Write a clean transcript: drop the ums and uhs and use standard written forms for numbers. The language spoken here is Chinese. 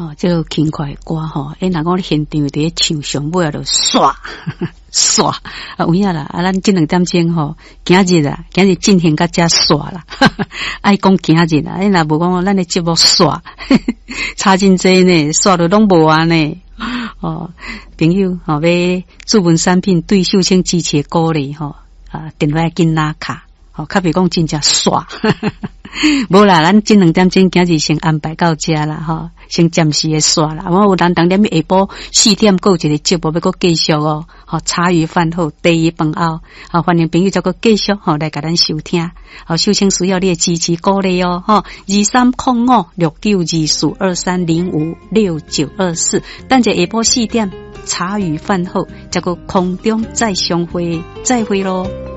这轻快歌吼，若讲你现场伫咧唱上尾就刷刷有影啦，咱这2点钟吼，今日进行到遮刷啦，爱讲今日啦，若无讲咱的节目刷，差真济呢，刷都拢无完呢。朋友要注文产品对秀清支持鼓励电话紧拉卡，较别讲真正刷。无啦，咱这2点钟今日先安排到遮啦先暂时的刷啦。我有人当点下晡4点有一个节目要搁继续茶余饭后第一饭后欢迎朋友再搁继续来甲咱收听。秀清需要你的支持鼓励2305692423056924，等者下晡4点茶余饭后再搁空中再相会，再会咯。